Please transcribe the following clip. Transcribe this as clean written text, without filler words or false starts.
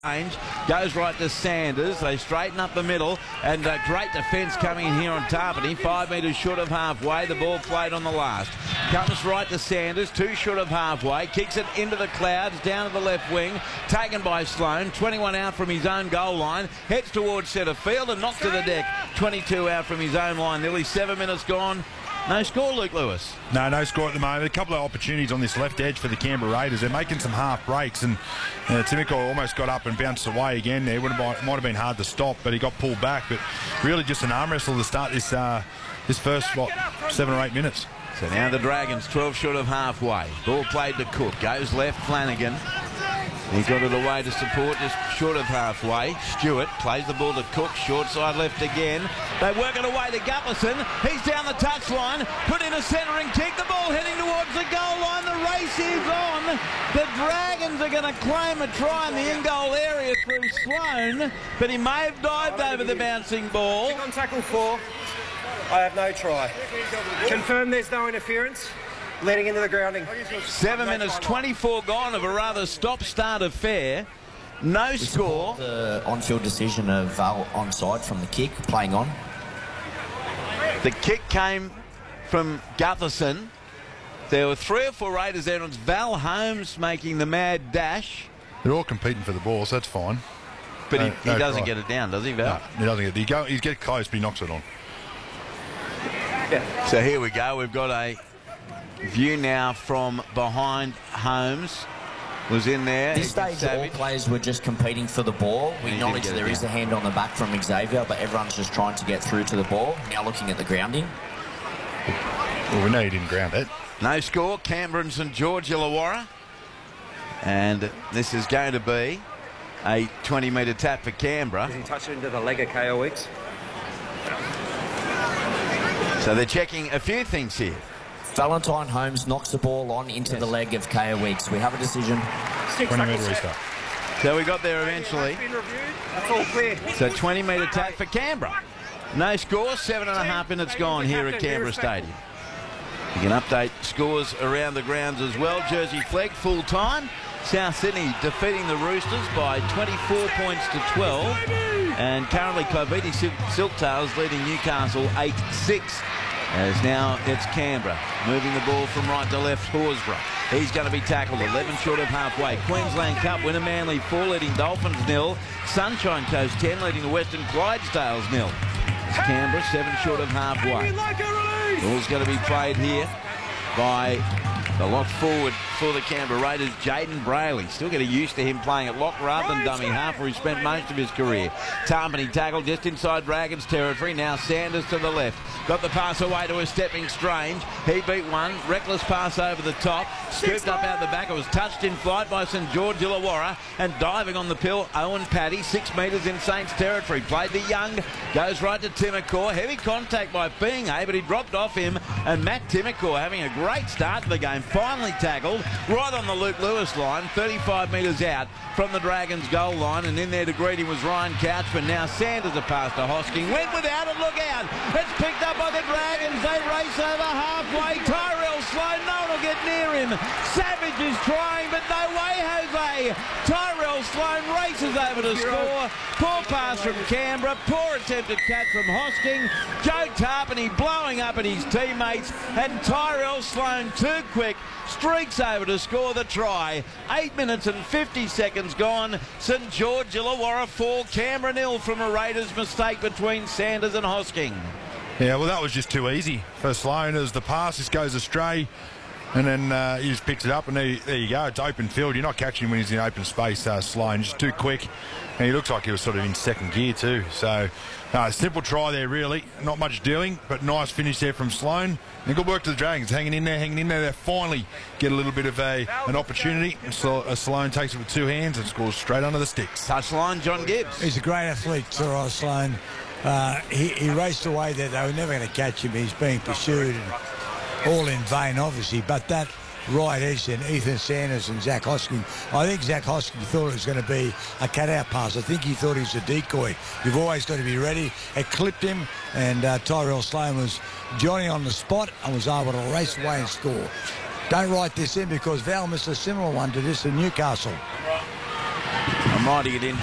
Range goes right to Sanders. They straighten up the middle, and great defence coming in here on Tarpany. 5 metres short of halfway. The ball played on the last. Comes right to Sanders, 2 short of halfway. Kicks it into the clouds, down to the left wing. Taken by Sloane. 21 out from his own goal line. Heads towards centre field and knocked to the deck. 22 out from his own line. Nearly 7 minutes gone. No score, Luke Lewis. No score at the moment. A couple of opportunities on this left edge for the Canberra Raiders. They're making some half breaks, and Timoko almost got up and bounced away again there. Might have been hard to stop, but he got pulled back. But really just an arm wrestle to start this first, 7 or 8 minutes. So now the Dragons 12 short of halfway. Ball played to Cook. Goes left, Flanagan. He got it away to support, just short of halfway. Stewart plays the ball to Cook, short side left again. They work it away to Gutherson. He's down the touchline, put in a centering kick. The ball heading towards the goal line. The race is on. The Dragons are going to claim a try in the in-goal area through Sloane, but he may have dived over the bouncing ball. On tackle 4, I have no try. Confirm there's no interference. Leading into the grounding. 7 minutes 24 gone of a rather stop-start affair. No score. The on-field decision of Val onside from the kick, playing on. The kick came from Gutherson. There were 3 or 4 Raiders there, and it's Val Holmes making the mad dash. They're all competing for the ball, so that's fine. But he doesn't get it down, does he, Val? No, he doesn't get it. He gets close, but he knocks it on. Yeah. So here we go. We've got a view now from behind. Holmes was in there. At this stage, all players were just competing for the ball. We acknowledge there is a hand on the back from Xavier, but everyone's just trying to get through to the ball. Now looking at the grounding. Well, we know he didn't ground it. No score. Canberra and St George Illawarra. And this is going to be a 20-metre tap for Canberra. Does he touch it into the leg of KO Weeks? So they're checking a few things here. Valentine Holmes knocks the ball on into the leg of KO Weeks. We have a decision. 20-metre restart. So we got there eventually. That's all clear. So 20-metre tap for Canberra. No score, 7.5 minutes gone here at Canberra Stadium. You can update scores around the grounds as well. Jersey Flegg full time. South Sydney defeating the Roosters by 24 points to 12. And currently Claviti Silktails leading Newcastle 8-6. As now it's Canberra moving the ball from right to left. Horsburgh, he's going to be tackled 11 short of halfway. Queensland Cup winner Manly 4 leading Dolphins 0. Sunshine Coast 10 leading the Western Clydesdales 0. It's Canberra 7 short of halfway. Ball's going to be played here by the lock forward for the Canberra Raiders, Jaden Brayley. Still getting used to him playing at lock rather than dummy half, where he spent most of his career. Tarpany tackled just inside Dragons territory. Now Sanders to the left. Got the pass away to a stepping Strange. He beat one. Reckless pass over the top. Scooped up out the back. It was touched in flight by St George Illawarra. And diving on the pill, Owen Paddy, 6 metres in Saints territory. Played to Young. Goes right to Timokor. Heavy contact by Pingai, but he dropped off him. And Matt Timokor having a great start to the game. Finally tackled right on the Luke Lewis line, 35 metres out from the Dragons goal line, and in there to greet him was Ryan Couchman. Now Sanders a pass to Hosking, went without it, look out, it's picked up by the Dragons. They race over halfway. Tyrell Sloane, no one will get near him. Savage is trying, but no way, Jose. Tyrell Sloane races over to score. Poor pass from Canberra, poor attempted catch from Hosking. Joe Tarpany blowing up at his teammates, and Tyrell Sloane too quick streaks over to score the try. 8 minutes and 50 seconds gone. St George Illawarra 4, Canberra 0 from a Raiders mistake between Sanders and Hosking. Yeah, well, that was just too easy for Sloane as the pass just goes astray, and then he just picks it up, and there you go. It's open field. You're not catching him when he's in open space, Sloane. Just too quick, and he looks like he was sort of in second gear too. So, simple try there, really. Not much doing, but nice finish there from Sloane. And good work to the Dragons, hanging in there. They finally get a little bit of an opportunity. Sloane takes it with 2 hands and scores straight under the sticks. Touchline, John Gibbs. He's a great athlete, Tyrell Sloane. He raced away there. They were never going to catch him. He's being pursued, and all in vain, obviously. But that right edge then, Ethan Sanders and Zach Hosking. I think Zach Hosking thought it was going to be a cut-out pass. I think he thought he was a decoy. You've always got to be ready. It clipped him, and Tyrell Sloane was Johnny on the spot and was able to race away and score. Don't write this in because Val missed a similar one to this in Newcastle. A Reminding it in